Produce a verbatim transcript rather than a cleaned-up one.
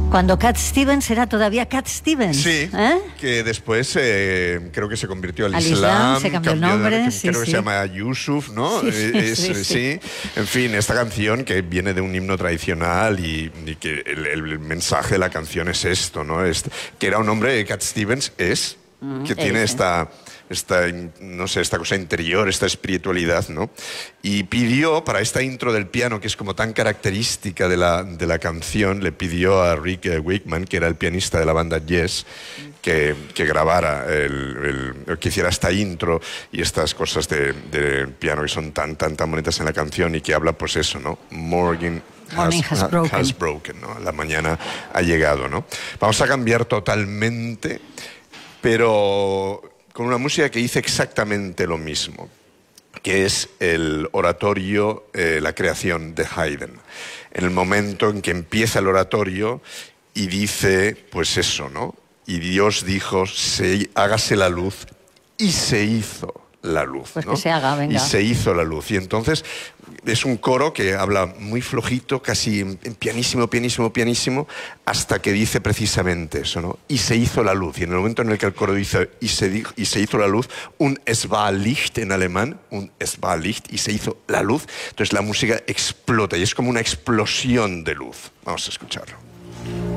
Cuando Cat Stevens era todavía Cat Stevens. Sí, ¿eh? que después eh, creo que se convirtió al, al Islam, Islam, se cambió el nombre, de, sí, creo sí. que se llama Yusuf, ¿no? Sí, sí, es, sí, sí. sí. En fin, esta canción que viene de un himno tradicional y, y que el, el mensaje de la canción es esto, ¿no? Es, que era un hombre, Cat Stevens es, Mm, que tiene ese. esta... esta, no sé, esta cosa interior, esta espiritualidad, ¿no? Y pidió, para esta intro del piano, que es como tan característica de la, de la canción, le pidió a Rick eh, Wakeman, que era el pianista de la banda Yes, que, que grabara, el, el, que hiciera esta intro y estas cosas del de piano que son tan, tan, tan bonitas en la canción y que habla, pues eso, ¿no? Morgan... Morning has, has broken. Has broken, ¿no? La mañana ha llegado, ¿no? Vamos a cambiar totalmente, pero con una música que dice exactamente lo mismo, que es el oratorio, eh, la creación de Haydn. En el momento en que empieza el oratorio y dice, pues eso, ¿no? Y Dios dijo, se, hágase la luz, y se hizo la luz, pues ¿no? que se haga, venga. Y se hizo la luz. Y entonces es un coro que habla muy flojito, casi en pianísimo, pianísimo, pianísimo, hasta que dice precisamente eso, ¿no? Y se hizo la luz. Y en el momento en el que el coro dice y se, dijo, y se hizo la luz, un es war Licht en alemán, un es war Licht, y se hizo la luz, entonces la música explota y es como una explosión de luz. Vamos a escucharlo.